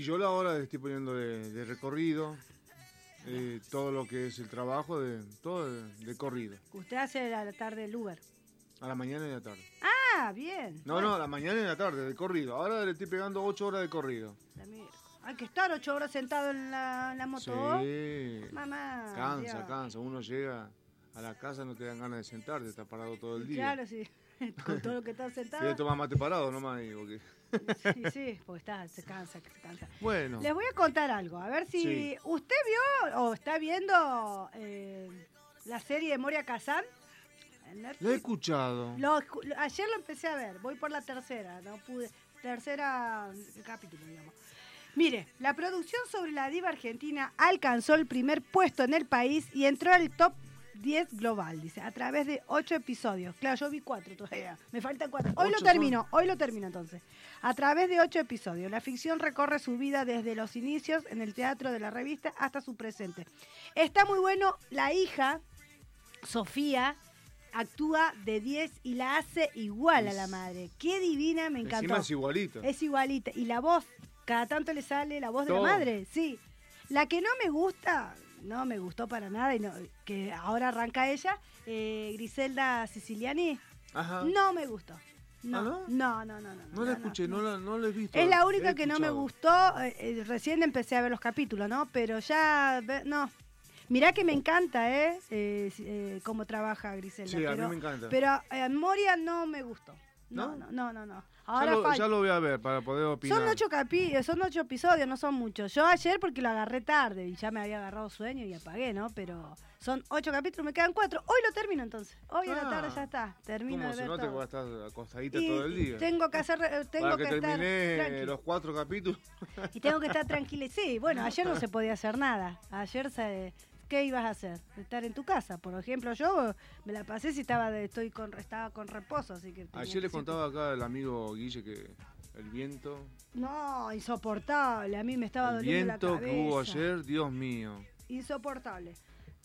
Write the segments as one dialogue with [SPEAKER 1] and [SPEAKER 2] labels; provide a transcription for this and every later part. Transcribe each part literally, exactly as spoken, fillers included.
[SPEAKER 1] yo la hora estoy poniendo de, de recorrido, eh, todo lo que es el trabajo, de todo de, de corrido.
[SPEAKER 2] Usted hace a la tarde el Uber.
[SPEAKER 1] A la mañana y a la tarde.
[SPEAKER 2] Ah, bien.
[SPEAKER 1] No, bueno. no, a la mañana y a la tarde, de corrido. Ahora le estoy pegando ocho horas de corrido.
[SPEAKER 2] La mierda. Hay que estar ocho horas sentado en la, en la moto.
[SPEAKER 1] Sí.
[SPEAKER 2] Mamá.
[SPEAKER 1] Cansa,
[SPEAKER 2] Dios.
[SPEAKER 1] cansa. Uno llega a la casa, no te dan ganas de sentarte, está parado todo el día.
[SPEAKER 2] Claro, sí. Con todo lo que está sentado.
[SPEAKER 1] Sí, tomar mate parado nomás, digo que...
[SPEAKER 2] Sí, sí, porque está, se cansa, se cansa.
[SPEAKER 1] Bueno.
[SPEAKER 2] Les voy a contar algo, a ver si
[SPEAKER 1] Sí.
[SPEAKER 2] usted vio o está viendo eh, la serie de Moria Kazan en Netflix.
[SPEAKER 1] La he escuchado.
[SPEAKER 2] Lo, lo- ayer lo empecé a ver, voy por la tercera, no pude, tercera capítulo, digamos. Mire, la producción sobre la diva argentina alcanzó el primer puesto en el país y entró al top diez global, dice, a través de ocho episodios. Claro, yo vi cuatro todavía, me faltan cuatro. Hoy lo
[SPEAKER 1] Ocho
[SPEAKER 2] termino,
[SPEAKER 1] son.
[SPEAKER 2] hoy lo termino entonces. A través de ocho episodios, la ficción recorre su vida desde los inicios en el teatro de la revista hasta su presente. Está muy bueno, la hija, Sofía, actúa de diez y la hace igual a la madre. Qué divina, me encantó.
[SPEAKER 1] Encima es igualita.
[SPEAKER 2] Es igualita. Y la voz, cada tanto le sale la voz de
[SPEAKER 1] Todo.
[SPEAKER 2] la madre, sí. La que no me gusta, no me gustó para nada, y no, que ahora arranca ella, eh, Griselda Siciliani,
[SPEAKER 1] Ajá.
[SPEAKER 2] no me gustó. No,
[SPEAKER 1] ¿Ah, no?
[SPEAKER 2] no, no, no, no.
[SPEAKER 1] No la escuché, no, la, no la he visto.
[SPEAKER 2] Es la única
[SPEAKER 1] He
[SPEAKER 2] que no me
[SPEAKER 1] escuchado.
[SPEAKER 2] gustó. eh, eh, recién empecé a ver los capítulos, ¿no? Pero ya, ve- no. Mirá que me encanta, ¿eh? eh, eh, cómo trabaja Griselda.
[SPEAKER 1] Sí, a mí
[SPEAKER 2] pero,
[SPEAKER 1] me encanta.
[SPEAKER 2] Pero eh, Moria no me gustó. No,
[SPEAKER 1] ¿No?
[SPEAKER 2] no, no, no. no.
[SPEAKER 1] Ya
[SPEAKER 2] Ahora
[SPEAKER 1] lo,
[SPEAKER 2] falta.
[SPEAKER 1] ya lo voy a ver para poder opinar.
[SPEAKER 2] Son ocho capi son ocho episodios, no son muchos. Yo ayer porque lo agarré tarde y ya me había agarrado sueño y apagué, ¿no? Pero son ocho capítulos, me quedan cuatro. Hoy lo termino entonces. Hoy a la
[SPEAKER 1] Ah.
[SPEAKER 2] tarde ya está. Termino
[SPEAKER 1] ¿Cómo
[SPEAKER 2] de
[SPEAKER 1] se
[SPEAKER 2] ver
[SPEAKER 1] nota que
[SPEAKER 2] todo.
[SPEAKER 1] va a estar acostadita
[SPEAKER 2] Y
[SPEAKER 1] todo el día?
[SPEAKER 2] tengo que hacer, eh, tengo
[SPEAKER 1] para
[SPEAKER 2] que,
[SPEAKER 1] que,
[SPEAKER 2] estar
[SPEAKER 1] termine
[SPEAKER 2] tranqui.
[SPEAKER 1] los cuatro capítulos.
[SPEAKER 2] Y tengo que estar tranquila. Sí, bueno, ayer no se podía hacer nada. Ayer se... ¿Qué ibas a hacer? Estar en tu casa. Por ejemplo, yo me la pasé si estaba de, estoy con estaba con reposo, así que tenía
[SPEAKER 1] Ayer le
[SPEAKER 2] que-
[SPEAKER 1] contaba acá el amigo Guille que el viento,
[SPEAKER 2] No, insoportable. A mí me estaba
[SPEAKER 1] el
[SPEAKER 2] doliendo
[SPEAKER 1] viento
[SPEAKER 2] la cabeza.
[SPEAKER 1] que hubo ayer, Dios mío.
[SPEAKER 2] Insoportable.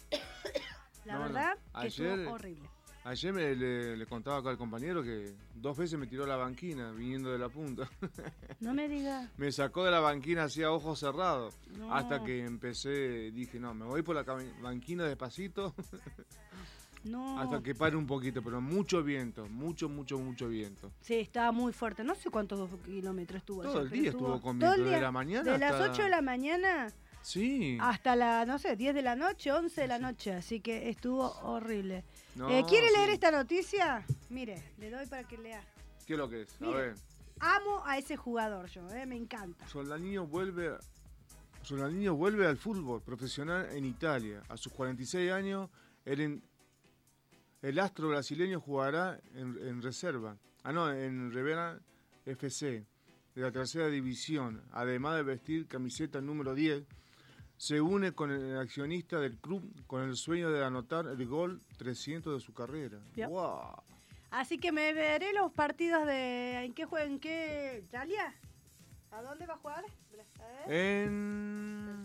[SPEAKER 2] La
[SPEAKER 1] No, no.
[SPEAKER 2] verdad que
[SPEAKER 1] Ayer-
[SPEAKER 2] estuvo horrible.
[SPEAKER 1] Ayer me, le, le contaba acá al compañero que dos veces me tiró la banquina viniendo de la punta.
[SPEAKER 2] No me digas.
[SPEAKER 1] Me sacó de la banquina hacía ojos cerrados.
[SPEAKER 2] No.
[SPEAKER 1] Hasta que empecé, dije, no, me voy por la cami- banquina despacito.
[SPEAKER 2] No.
[SPEAKER 1] Hasta que pare un poquito, pero mucho viento, mucho, mucho, mucho viento.
[SPEAKER 2] Sí, estaba muy fuerte. No sé cuántos kilómetros estuvo.
[SPEAKER 1] Todo
[SPEAKER 2] ayer,
[SPEAKER 1] el
[SPEAKER 2] pero
[SPEAKER 1] día estuvo con
[SPEAKER 2] todo el
[SPEAKER 1] viento, de
[SPEAKER 2] día,
[SPEAKER 1] la mañana
[SPEAKER 2] De las
[SPEAKER 1] hasta-
[SPEAKER 2] ocho de la mañana
[SPEAKER 1] Sí.
[SPEAKER 2] hasta la, no sé, diez de la noche, once de la noche. Así que estuvo horrible.
[SPEAKER 1] No,
[SPEAKER 2] Eh, ¿Quiere leer
[SPEAKER 1] sí.
[SPEAKER 2] esta noticia? Mire, le doy para que lea.
[SPEAKER 1] ¿Qué es lo que es? A
[SPEAKER 2] Mire.
[SPEAKER 1] ver.
[SPEAKER 2] Amo a ese jugador yo, eh, me encanta.
[SPEAKER 1] Soldaniño vuelve, Soldaniño vuelve al fútbol profesional en Italia. A sus cuarenta y seis años, el, en- el astro brasileño jugará en, en reserva. Ah, no, en Rivera F C, de la tercera división. Además de vestir camiseta número diez, se une con el accionista del club con el sueño de anotar el gol trescientos de su carrera.
[SPEAKER 2] Bien.
[SPEAKER 1] ¡Wow!
[SPEAKER 2] Así que me veré los partidos de... ¿En qué juega? ¿En qué? ¿Italia? ¿A dónde va a jugar?
[SPEAKER 1] Eh. En...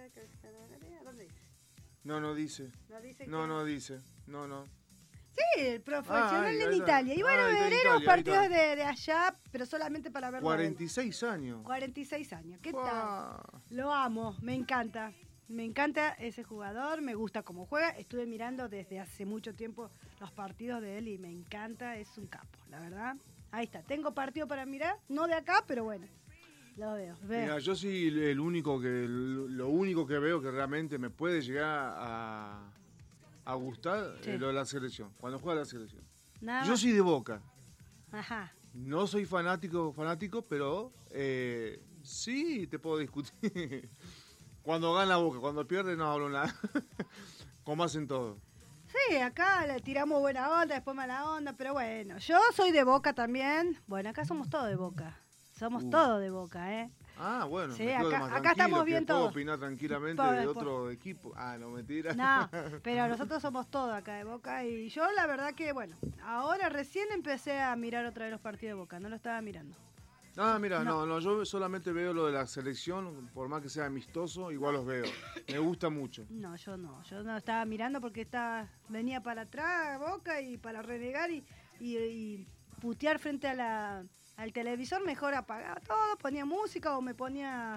[SPEAKER 2] ¿Dónde dice?
[SPEAKER 1] No, no dice.
[SPEAKER 2] ¿No dice
[SPEAKER 1] No,
[SPEAKER 2] que-
[SPEAKER 1] no dice. No, no.
[SPEAKER 2] Sí, el profesional
[SPEAKER 1] Ah, ahí,
[SPEAKER 2] en
[SPEAKER 1] ahí está.
[SPEAKER 2] Italia. Y bueno,
[SPEAKER 1] Ah, ahí está,
[SPEAKER 2] veré
[SPEAKER 1] Italia,
[SPEAKER 2] los
[SPEAKER 1] ahí
[SPEAKER 2] partidos
[SPEAKER 1] está.
[SPEAKER 2] de, de allá, pero solamente para verlo. a él.
[SPEAKER 1] cuarenta y seis años.
[SPEAKER 2] cuarenta y seis años. ¿Qué tal?
[SPEAKER 1] Guau.
[SPEAKER 2] Lo amo, me encanta. Me encanta ese jugador, me gusta cómo juega. Estuve mirando desde hace mucho tiempo los partidos de él y me encanta, es un capo, la verdad. Ahí está, tengo partido para mirar, no de acá, pero bueno, lo veo. veo.
[SPEAKER 1] Mira, yo sí el único que lo único que veo que realmente me puede llegar a, a gustar
[SPEAKER 2] Sí.
[SPEAKER 1] es lo de la selección, cuando juega la selección.
[SPEAKER 2] Nada
[SPEAKER 1] Yo
[SPEAKER 2] más.
[SPEAKER 1] soy de Boca.
[SPEAKER 2] Ajá.
[SPEAKER 1] No soy fanático, fanático, pero eh, sí te puedo discutir. Cuando gana Boca, cuando pierde no hablo nada. Como hacen todo.
[SPEAKER 2] Sí, acá le tiramos buena onda, después mala onda, pero bueno, yo soy de Boca también. Bueno, acá somos todos de Boca. Somos
[SPEAKER 1] Uh.
[SPEAKER 2] todos de Boca, ¿eh?
[SPEAKER 1] Ah, bueno,
[SPEAKER 2] Sí,
[SPEAKER 1] me quedo
[SPEAKER 2] acá-
[SPEAKER 1] más
[SPEAKER 2] acá
[SPEAKER 1] tranquilo,
[SPEAKER 2] estamos
[SPEAKER 1] que
[SPEAKER 2] bien
[SPEAKER 1] puedo
[SPEAKER 2] todos.
[SPEAKER 1] opinar tranquilamente
[SPEAKER 2] Por-
[SPEAKER 1] de
[SPEAKER 2] por-
[SPEAKER 1] otro equipo. Ah, no, mentira.
[SPEAKER 2] No, pero nosotros somos todos acá de Boca y yo la verdad que, bueno, ahora recién empecé a mirar otra vez los partidos de Boca, no lo estaba mirando.
[SPEAKER 1] Ah, mira,
[SPEAKER 2] No.
[SPEAKER 1] no. no, yo solamente veo lo de la selección, por más que sea amistoso, igual los veo. Me gusta mucho.
[SPEAKER 2] No, yo no, yo no estaba mirando porque estaba, venía para atrás Boca y para renegar y, y, y putear frente a la, al televisor, mejor apagaba todo, ponía música o me ponía